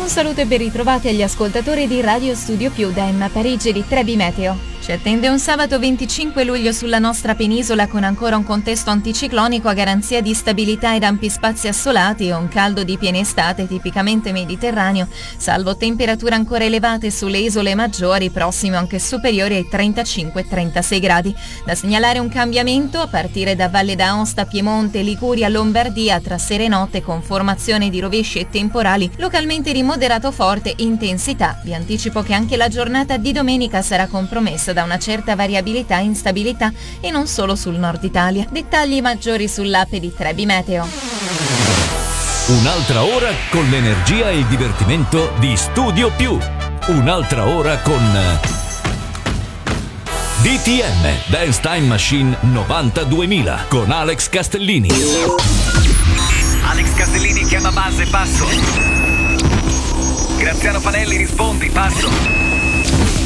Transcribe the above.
Un saluto e ben ritrovati agli ascoltatori di Radio Studio Più da Emma Parigi di Trebi Meteo. Ci attende un sabato 25 luglio sulla nostra penisola con ancora un contesto anticiclonico a garanzia di stabilità ed ampi spazi assolati e un caldo di piena estate tipicamente mediterraneo, salvo temperature ancora elevate sulle isole maggiori, prossime anche superiori ai 35-36 gradi. Da segnalare un cambiamento a partire da Valle d'Aosta, Piemonte, Liguria, Lombardia tra sera e notte con formazione di rovesci e temporali localmente di moderato forte intensità. Vi anticipo che anche la giornata di domenica sarà compromessa da una certa variabilità e instabilità e non solo sul nord Italia. Dettagli maggiori sull'app di Trebi Meteo. Un'altra ora con l'energia e il divertimento di Studio Più. Un'altra ora con DTM Dance Time Machine 92.000 con Alex Castellini. Alex Castellini chiama base, passo. Graziano Panelli rispondi, passo.